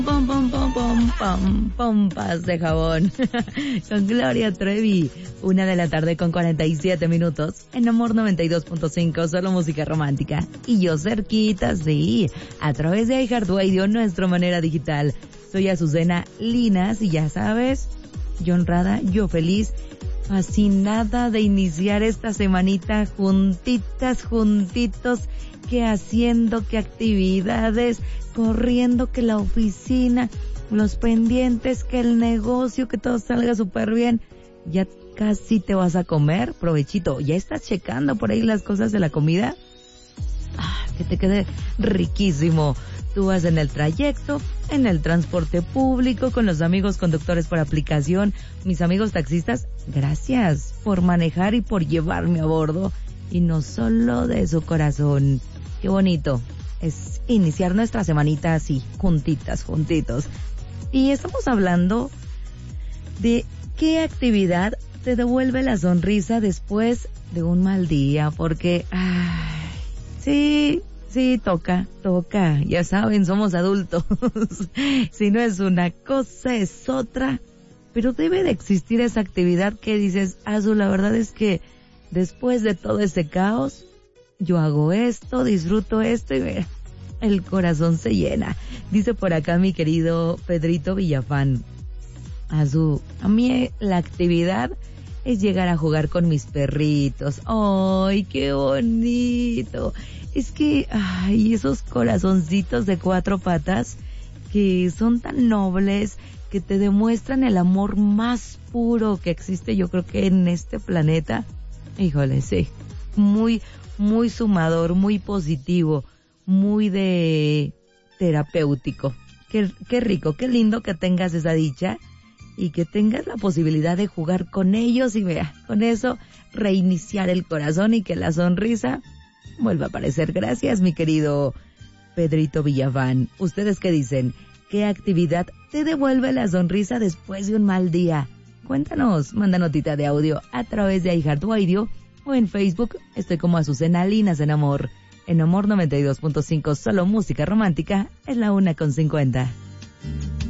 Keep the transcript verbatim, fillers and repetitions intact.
Pom, pom, pom, pom, pom, pompas de jabón. Con Gloria Trevi. Una de la tarde con cuarenta y siete minutos. En Amor noventa y dos punto cinco, solo música romántica. Y yo cerquita, sí. A través de iHeartRadio, nuestra manera digital. Soy Azucena Linas y ya sabes, yo honrada, yo feliz, fascinada de iniciar esta semanita juntitas, juntitos, que haciendo, que actividades, corriendo, que la oficina, los pendientes, que el negocio, que todo salga súper bien. Ya casi te vas a comer, provechito. ¿Ya estás checando por ahí las cosas de la comida? Ah, que te quede riquísimo. Tú vas en el trayecto, en el transporte público, con los amigos conductores por aplicación. Mis amigos taxistas, gracias por manejar y por llevarme a bordo. Y no solo de su corazón. Qué bonito es iniciar nuestra semanita así, juntitas, juntitos. Y estamos hablando de qué actividad te devuelve la sonrisa después de un mal día. Porque, ay, sí... Sí, toca, toca, ya saben, somos adultos. Si no es una cosa, es otra. Pero debe de existir esa actividad que dices, Azu, la verdad es que después de todo ese caos, yo hago esto, disfruto esto y mira, el corazón se llena. Dice por acá mi querido Pedrito Villafán, Azu, a mí la actividad es llegar a jugar con mis perritos. ¡Ay, qué bonito! Es que, ay, esos corazoncitos de cuatro patas que son tan nobles, que te demuestran el amor más puro que existe, yo creo que en este planeta. Híjole, sí, muy, muy sumador, muy positivo, muy de terapéutico. Qué, qué rico, qué lindo que tengas esa dicha y que tengas la posibilidad de jugar con ellos y vea, con eso reiniciar el corazón y que la sonrisa vuelva a aparecer. Gracias, mi querido Pedrito Villaván. ¿Ustedes qué dicen? ¿Qué actividad te devuelve la sonrisa después de un mal día? Cuéntanos, manda notita de audio a través de iHeartRadio o en Facebook. Estoy como Azucena Linas en Amor. En Amor noventa y dos punto cinco, solo música romántica, es la una con cincuenta.